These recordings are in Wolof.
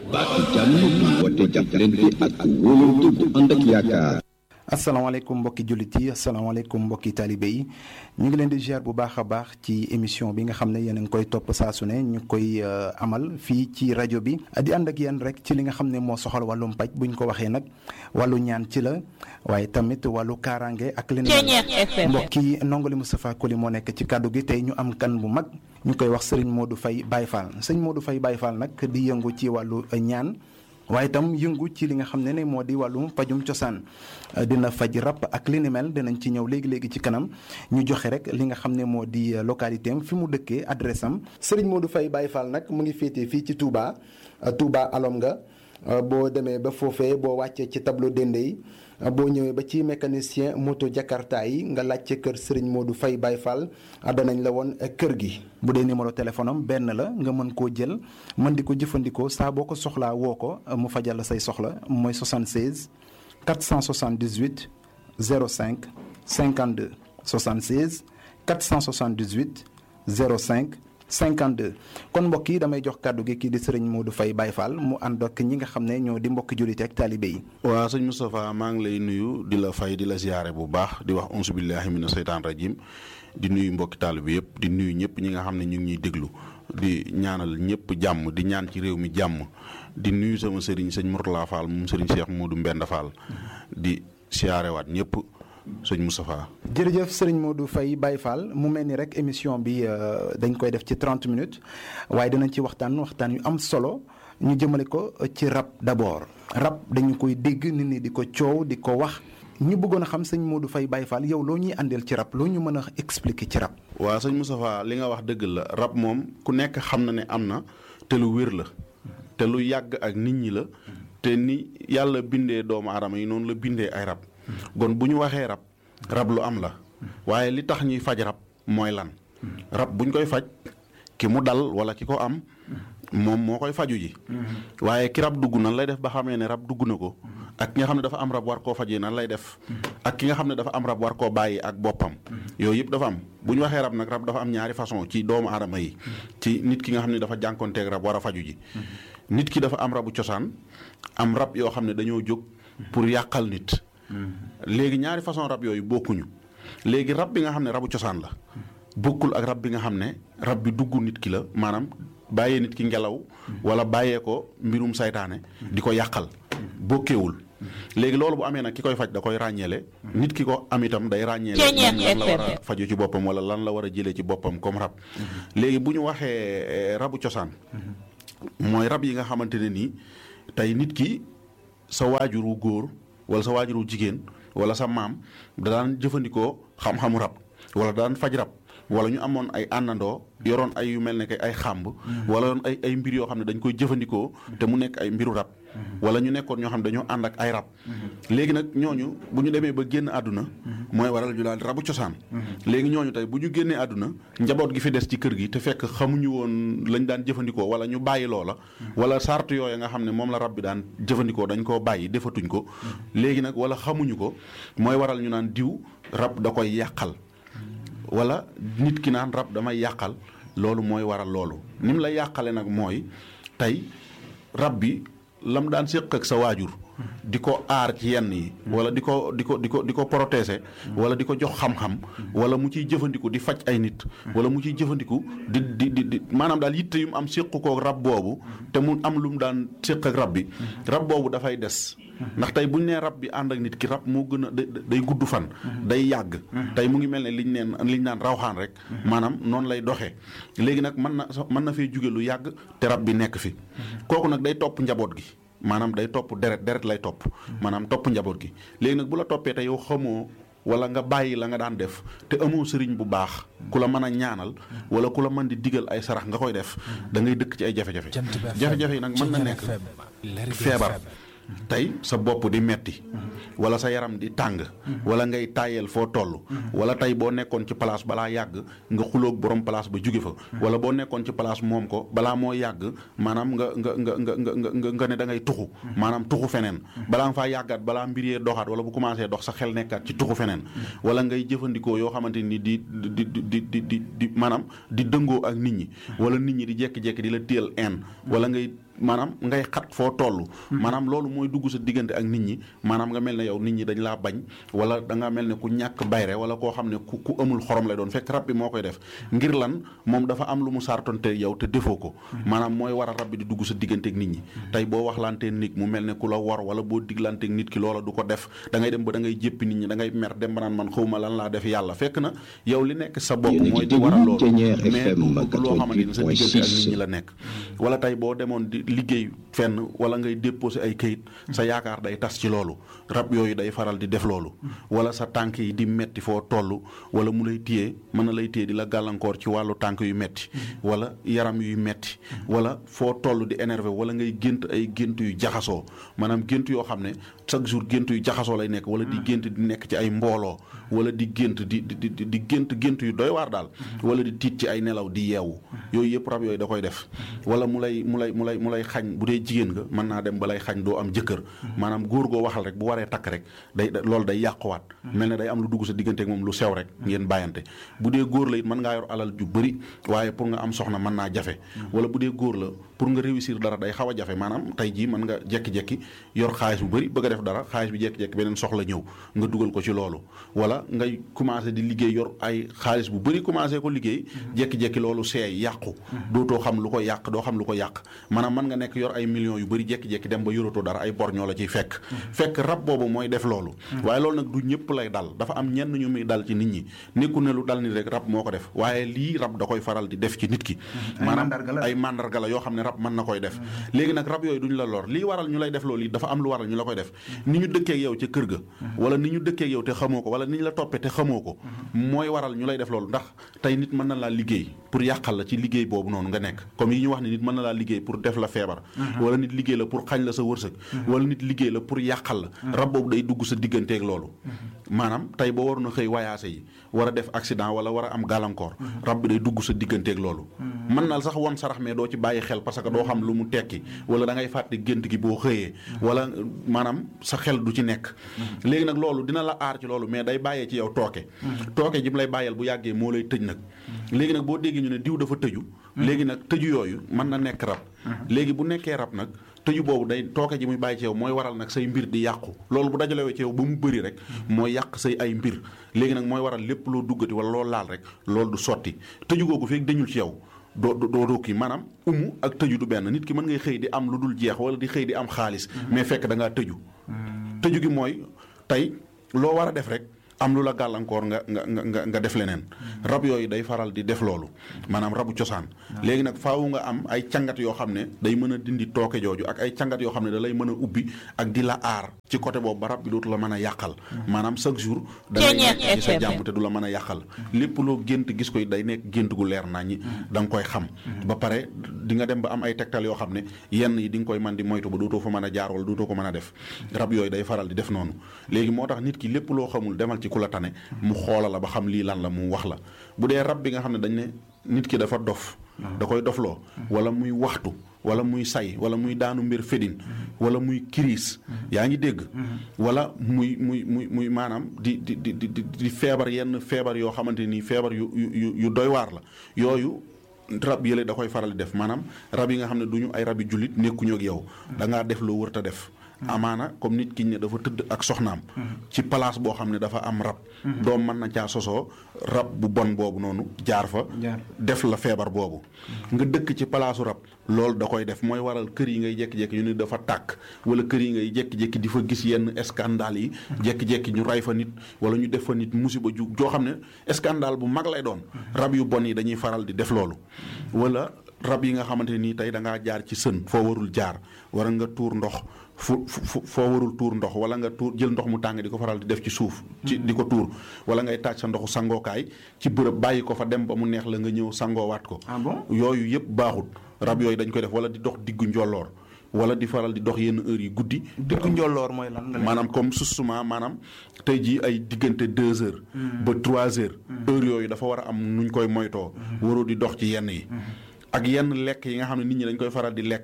baatu jàmm woote jàppalante ak wóolante bu ànd ak yaakaar. asalaamaaleykum mbokki jullit yi asalaamaaleykum mbokki taalibe yi ñu ngi leen di ziar bu baax a baax ci émission bi nga xam ne yéen a ngi koy topp saa su ne ñu koy amal fii ci rajo bi di ànd ak yéen rek ci li nga xam ne moo soxal wàllum paj bu ñu ko waxee nag wàllu ñaan ci la waaye tamit wàllu kaaraange ak leneen. mbokki Ndongali Moustapha Koli moo nekk ci kàddu gi tey ñu am kan bu mag ñu koy wax Serigne Modou Faye Baye Fall sëñ Modou Faye Baye Fall nag di yëngu ci wàllu ñaan. waaye itam yëngu ci li nga xam ne moo di wàllum pajum cosaan dina faj rab ak li ni mel dinañ ci ñëw léegi-léegi ci kanam ñu joxe rek li nga xam ne moo di localité am fi mu dëkkee adresse am. Serigne Modou Faye Baye Fall nag mu ngi féetee fii ci Touba alom nga boo demee ba foofee boo wàccee ci tableau dende yi boo ñëwee ba ci mécanicien moto Jakarta yi nga laajte kër Serigne Modou Faye Baye Fall danañ la woon kër gi. bu dee numéro téléphone am benn la nga mën koo jël mën di ko jëfandikoo saa boo ko soxlaa woo ko mu fajal la say soxla mooy 76 478 05 52 76 478 05 52 kon mbokk yi damay jox kàddu gi kii di sëriñ Modou Faye Baye Fall mu ànd ak ñi nga xam ne ñoo di mbokki jullit ak taalibe yi. waaw sëñ Moustapha maa ngi lay nuyu di la fay di la ziyaare bu baax di wax auzu billahi mina seytaan rajim di nuyu mbokki taalibe yëpp di nuyu ñëpp ñi nga xam ne ñu ngi ñuy déglu di ñaanal ñëpp jàmm di ñaan ci réew mi jàmm di nuyu sama sëriñ sëñ Mourtala Fall moom sëriñ Cheikh Modou Mbenda Fall di siyaarewaat ñëpp. sëñ Moustapha. jërëjëf sëriñ Modou Faye Baye Fall mu mel ni rek émission bi dañ koy def ci 30 minutes waaye dinañ ci waxtaan yu am solo ñu jëmale ko ci rab d'abord rab dañu koy dégg nit ñi di ko coow di ko wax ñu bëggoon a xam sëñ Modou Faye Baye Fall yow loo ñuy àndeel ci rab loo ñu mën a expliquer ci rab. waaw sëñ Moustapha li nga wax dëgg la rab moom ku nekk xam na ne am na te lu wér la te lu yàgg ak nit ñi la te ni yàlla bindee doomu aadama yi noonu la bindee ay rab. kon bu ñu waxee rab lu am la waaye li tax ñuy faj rab mooy lan rab buñ koy faj ki mu dal wala ki ko am moom moo koy faju ji waaye ki rab dugg nan lay def ba xamee ne rab dugg na ko ak ki nga xam ne dafa am rab war koo fajee nan lay def ak ki nga xam ne dafa am rab war koo bàyyi ak boppam yooyu yëpp dafa am bu ñu waxee rab nag rab dafa am ñaari façon ci doomu aadama yi ci nit ki nga xam ne dafa jànkonteeg rab war a faju ji nit ki dafa am rabu cosaan am rab yoo xam ne dañoo jóg pour yàqal nit léegi ñaari façon rab yooyu bokkuñu léegi rab bi nga xam ne rabu cosaan la bokkul ak rab bi nga xam ne rab bi dugg nit ki la maanaam bàyyee nit ki ngelaw wala bàyyee ko mbirum saytaane di ko yàqal bokkeewul léegi loolu bu amee nag ki koy faj da koy ràññeele nit ki ko am itam day ràññeele lan la war a faju ci boppam wala lan la war a jëlee ci boppam comme rab léegi bu ñu waxee rabu cosaan mooy rab yi nga xamante ne nii tey nit ki sa waajuru góor wala sa waajuru jigéen wala sa maam da daan jëfandikoo xam-xamu rab wala daan faj rab wala ñu amoon ay àndandoo yoroon ay yu mel ne ay xàmb wala yoon ay mbir yoo xam ne dañ koy jëfandikoo te mu nekk ay mbiru rab wala ñu nekkoon ñoo xam ne dañoo ànd ak ay rab léegi nag ñooñu bu ñu demee ba génn àdduna mooy waral ñu daal rabu cosaan léegi ñooñu tey bu ñu génnee àdduna njaboot gi fi des ci kër gi te fekk xamuñu woon lañ daan jëfandikoo wala ñu bàyyi loola wala sart yooya nga xam ne moom la rab bi daan jëfandikoo dañ koo bàyyi defatuñ ko léegi nag wala xamuñu ko mooy waral ñu naan diw rab da koy yàqal wala nit ki naan rab damay yàqal loolu mooy waral loolu ni mu la yàqale nag mooy tey rab bi lam daan séq ak sa waajur di ko aar ci yenn yi wala di ko protéger wala di ko jox xam-xam wala mu ciy jëfandiku di faj ay nit wala mu ciy jëfandiku di maanaam daal yitte yu mu am séq ko rab boobu te mu am lu mu daan séq ak rab bi rab boobu dafay des ndax tey buñ nee rab bi ànd ak nit ki rab moo gën a day gudd fan day yàgg tey mu ngi mel ne liñ naan rawxaan rek maanaam noonu lay doxee léegi nag mën na fee jóge lu yàgg te rab bi nekk fi kooku nag day topp njaboot gi maanaam day topp deret lay topp maanaam topp njaboot gi léegi nag bu la toppee te yow xamoo wala nga bàyyi la nga daan def te amoo sëriñ bu baax ku la mën a ñaanal wala ku la mën di digal ay sarax nga koy def da ngay dëkk ci ay jafe-jafe jafe-jafe yi nag mën na nekk feebar tey sa bopp di metti wala sa yaram di tàng wala ngay tàyyeel foo toll wala tey boo nekkoon ci place balaa yàgg nga xuloog borom place ba jóge fa wala boo nekkoon ci place moom ko balaa moo yàgg maanaam nga ne da ngay tuxu maanaam tuxu feneen balaa nga faa yàggaat balaa mbir yee doxaat wala bu commencé dox sa xel nekkaat ci tuxu feneen wala ngay jëfandikoo yoo xamante ni di maanaam di dëngoo ak nit ñi wala nit ñi di jekki-jekki di la téyal wala ngay maanaam ngay xat foo toll. maanaam loolu mooy dugg sa diggante ak nit ñi maanaam nga mel ne yow nit ñi dañ laa bañ wala da nga mel ne ku ñàkk bayre wala koo xam ne ku amul xorom lay doon fekk rab bi moo koy def ngir lan moom dafa am lu mu sartonte yow te defoo ko. maanaam mooy waral rab bi di dugg sa diggante ak nit ñi. tey boo waxlantee nit mu mel ne ku la war wala boo diglanteeg nit ki loola du ko def da ngay dem ba da ngay jéppi nit ñi da ngay mer dem ba naan man xawma lan laa def yàlla fekk na yow li nekk sa bopp mooy di waral loolu mais loo xamante ni sa diggante ak nit ñi la nekk. wala tey boo demoon di liggéey fenn wala ngay déposer ay këyit sa yaakaar day tas ci loolu rab yooyu day faral di def loolu. wala sa tànk yi di metti foo toll wala mu lay téye mën na lay téye di la gàllankoor ci wàllu tànk yu metti wala yaram yuy metti wala foo toll di énervé wala ngay gént ay gént yu jaxasoo maanaam gént yoo xam ne chaque jour gént yu jaxasoo lay nekk wala di gént di nekk ci ay mbooloo wala di gént di gént yu doy waar daal wala di tiit ci ay nelaw di yeewu yooyu yëpp rab yooyu da koy def. wala mu lay xañ bu dee jigéen nga mën naa dem ba lay xañ doo am jëkkër maanaam góor goo waxal rek bu waree takk rek loolu day yàquwaat mel ne day am lu dugg sa diggante ak moom lu sew rek ngeen bàyyante. bu dee góor la it mën ngaa yor alal ju bëri waaye pour nga am soxna mën naa jafe wala bu dee góor la pour nga réussir dara day xaw a jafe maanaam tey jii mën nga jekki-jekki yor xaalis bu bëri bëgg a def dara xaalis bi jekki-jekki beneen soxla ñëw nga dugal ko ci loolu wala ngay commencé di liggéey yor ay xaalis bu bëri commencé ko liggéey jekki-jekki loolu seey yàqu dootoo xam lu ko yàq doo xam lu ko yàq maanaam mën nga nekk yor ay millions yu bëri jekki-jekki dem ba yoratoo dara ay bor ñoo la ciy fekk rab boobu mooy def loolu waaye loolu nag du ñëpp lay dal dafa am ñenn ñu muy dal ci nit ñi nekku ne lu dal nit rek rab moo ko def waaye lii rab da koy faral di def ci nit ki maanaam ay mandarga la yoo xam ne rab mën na koy def léegi nag rab yooyu duñu la lor lii waral ñu lay def loolu yi dafa am lu waral ñu la koy def ni ñu dëkkee ak yow ca kër ga wala ni ñu dëkkee ak yow te xamoo ko wala ni ñu la toppee te xamoo ko mooy waral ñu lay def loolu ndax tey nit mën na laa liggéey pour yàqal la ci liggéey boobu noonu nga nekk comme yi ñu wax ne nit mën na laa liggéey pour def la feebar wala nit liggéey la pour xañ la sa wërsëg wala nit liggéey la pour yàqal la rab boobu day dugg sa digganteeg loolu maanaam tey boo waroon a xëy wayaase yi war a def accident wala war a am gàllankoor rab bi day dugg sa digganteeg loolu mën na sax won sarax mais doo ci bàyyi xel parce que doo xam lu mu tekki wala da ngay fàtte gént gi boo xëyee wala maanaam sa xel du ci nekk léegi nag loolu dina la aar ci loolu mais day bàyyee ci yow tooke ji mu lay bàyyeel bu yàggee moo lay tëj nag léegi nag boo déggee ñu ne diw dafa tëju léegi nag tëju yooyu mën na nekk rab léegi bu nekkee rab nag tëju boobu day tooke ji muy bàyyi ci yow mooy waral nag say mbir di yàqu loolu bu dajalewee ci yow ba mu bëri rek mooy yàq say ay mbir léegi nag mooy waral lépp loo duggati wala loo laal rek loolu du sotti tëju googu fekk dañul ci yow doo kii maanaam ak tëju du benn nit ki mën ngay xëy di am lu dul jeex wala di xëy di am xaalis mais fekk da ngaa tëju gi mooy tey loo war a def rek am lu la gàllankoor nga def leneen rab yooyu day faral di def loolu maanaam rabu cosaan léegi nag faawu nga am ay cangat yoo xam ne day mën a dindi tooke jooju ak ay cangat yoo xam ne da lay mën a ubbi ak di la aar ci côté boobu ba rab bi dootu la mën a yàqal maanaam chaque jour da ngay nekk ci sa jàmm te du la mën a yàqal lépp loo gént gis koy day nekk gént gu leer naññi da nga koy xam ba pare di nga dem ba am ay tegtal yoo xam ne yenn yi di nga koy mën di moytu ba dootoo fa mën a jaar wala dootoo ko mën a def rab yooyu day faral di def noonu léegi moo tax nit ki lépp loo xamul demal ci ku la tane mu xoola la ba xam lii lan la mu wax la bu dee rab bi nga xam ne dañ ne nit ki dafa dof da koy dofloo wala muy waxtu wala muy say wala muy daanu mbir fedin wala muy crise yaa ngi dégg wala muy maanaam di feebar yenn feebar yoo xamante nii feebar yu doy waar la yooyu rab yële da koy faral di def maanaam rab yi nga xam ne du ñu ay rabi jullit nekkuñu ak yow da ngaa def loo wër ta def amaana comme nit ki ne dafa tëdd ak soxnaam ci place boo xam ne dafa am rab doom mën na caa sosoo rab bu bon boobu noonu jaar fa def la feebar boobu nga dëkk ci palaasu rab loolu da koy def mooy waral kër yi ngay jekki-jekki ñu ne dafa tàkk wala kër yi ngay jekki-jekki di fa gis yenn scandale yi jekki-jekki ñu ray fa nit wala ñu def fa nit musiba ju joo xam ne scandale bu mag lay doon rab yu bon yi dañuy faral di def loolu wala rab yi nga xamante nii tey da ngaa jaar ci sën foo warul jaar war nga tuur ndox foo warul tuur ndox wala nga tuur jël ndox mu tàng di ko faral di def ci suuf di ko tuur wala ngay taaj sa ndoxu sangookaay ci bërëb bàyyi ko fa dem ba mu neex la nga ñëw sangoowaat ko yooyu yëpp baaxut rab yooyu dañ koy def wala di dox diggu njolloor wala di faral di dox yenn heures yi guddi diggu njolloor mooy lan maanaam comme sustement maanaam tey jii ay diggante 2 heures ba 3 heures heures yooyu dafa war a am nuñ koy moytoo waroo di dox ci yenn yi ak yenn lekk yi nga xam ne nit ñi dañ koy faral di lekk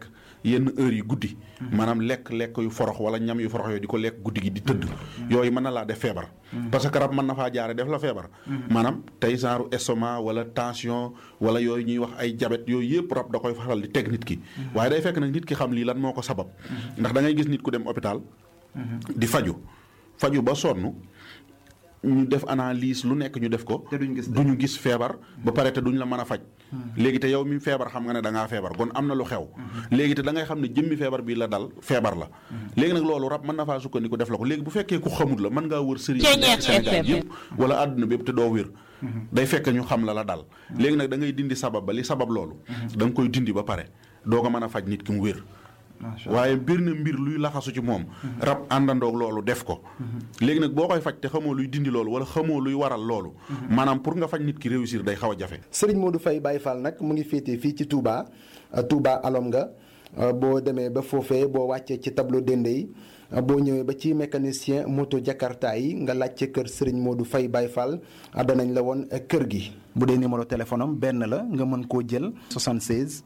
yenn heures yi guddi maanaam lekk yu forox wala ñam yu forox yooyu di ko lekk guddi gi di tëdd yooyu mën na laa def feebar parce que rab mën na faa jaare def la feebar maanaam tey genre estomac wala tension wala yooyu ñuy wax ay diabète yooyu yëpp rab da koy faral di teg nit ki waaye day fekk nag nit ki xam lii lan moo ko sabab ndax da ngay gis nit ku dem hôpital di faju ba sonn ñu def analyse lu nekk ñu def ko duñu gis feebar ba pare te duñ la mën a faj léegi te yow mi feebar xam nga ne da ngaa feebar kon am na lu xew léegi te da ngay xam ne jëmmi feebar bi la dal feebar la léegi nag loolu rab mën na faa sukkandiku def la ko léegi bu fekkee ku xamut la mën ngaa wër sëriñ Sénégal yëpp wala àdduna bi yëpp te doo wér day fekk ñu xam la dal léegi nag da ngay dindi sabab ba li sabab loolu da nga koy dindi ba pare doo ko mën a faj nit ki mu wér waaye mbir luy laxasu ci moom rab àndandoog loolu def ko léegi nag boo koy faj te xamoo luy dindi loolu wala xamoo luy waral loolu maanaam pour nga faj nit ki réussir day xaw a jafe. Serigne Modou Faye Baye Fall nag mu ngi féetee fii ci Touba alom nga boo demee ba foofee boo wàccee ci tableau dende yi boo ñëwee ba ci mécanicien moto Jakarta yi nga laajte kër Serigne Modou Faye Baye Fall danañ la woon kër gi. bu dee numéro téléphone am benn la nga mën koo jël 76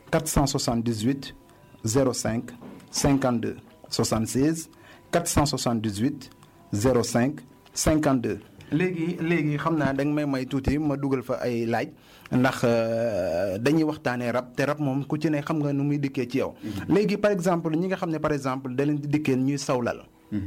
478 05 52 76 478 05 52. léegi xam naa da nga may tuuti ma dugal fa ay laaj ndax dañuy waxtaanee rab te rab moom ku ci ne xam nga nu muy dikkee ci yow. léegi par exemple ñi nga xam ne par exemple da leen di dikkee ñuy sawlal.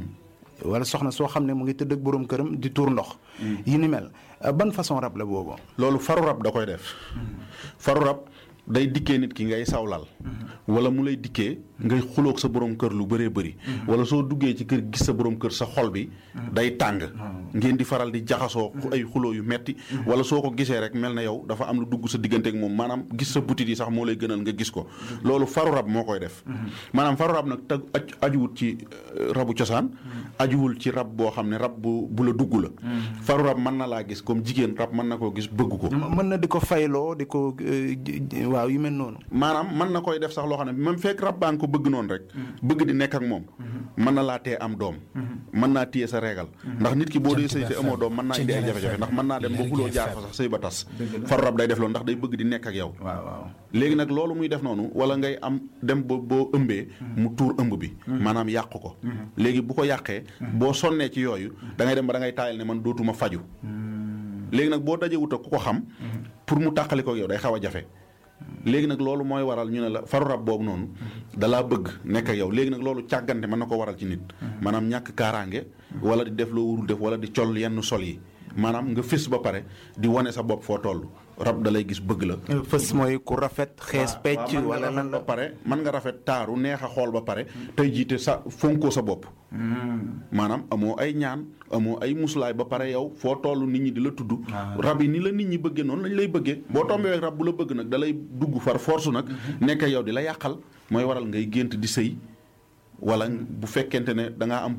wala soxna soo xam ne mu ngi tëdd ak borom këram di tuur ndox. yi ni mel ban façon rab la boobu. loolu faru rab da koy def. faru rab day dikkee nit ki ngay sawlal wala mu lay dikkee ngay xuloog sa borom kër lu bëree bëri wala soo duggee ci kër gis sa borom kër sa xol bi day tàng ngeen di faral di jaxasoo ay xuloo yu metti wala soo ko gisee rek mel na yow dafa am lu dugg sa diggante ak moom maanaam gis sa butit yi sax moo lay gënal nga gis ko loolu faru rab moo koy def maanaam faru rab nag tag ajuwut ci rabu cosaan ajuwul ci rab boo xam ne rab bu la dugg la faru rab mën na laa gis comme jigéen rab mën na koo gis bëgg ko mën na di ko fayloo di ko waaw yu mel noonu maanaam mën na koy def sax loo xam ne même fekk rab baa nga ko bëgg noonu rek bëgg di nekk ak moom mën na laa tee am doom mën naa téye sa régal ndax nit ki boo dee sëy te amoo doom mën naa indi ay jafe-jafe ndax mën naa dem ba xuloo jaar fa sax sëy ba tas faru rab day def loolu ndax day bëgg di nekk ak yow léegi nag loolu muy def noonu wala ngay am dem ba boo ëmbee mu tuur ëmb bi maanaam yàq ko léegi bu ko yàqee boo sonnee ci yooyu da ngay dem ba da ngay taayal ne man dootuma faju léegi nag boo dajee wut ak ku ko xam pour mu tàqali ko yow day xaw a jafe léegi nag loolu mooy waral ñu ne la faru rab boobu noonu dalaa bëgg nekk ak yow léegi nag loolu càggante mën na ko waral ci nit maanaam ñàkk kaaraange wala di def loo wurul def wala di col yenn sol yi maanaam nga fës ba pare di wane sa bopp foo toll rab da lay gis bëgg la. fës mooy ku rafet xees pecc wala lan la ba pare mën nga rafet taaru neex a xool ba pare tey jiite sa fonkoo sa bopp maanaam amoo ay ñaan amoo ay muslaay ba pare yow foo toll nit ñi di la tudd rab yi ni la nit ñi bëggee noonu lañ lay bëggee boo tombee rab bu la bëgg nag da lay dugg far force nag nekk yow di la yàqal mooy waral ngay gént di sëy wala bu fekkente ne da ngaa am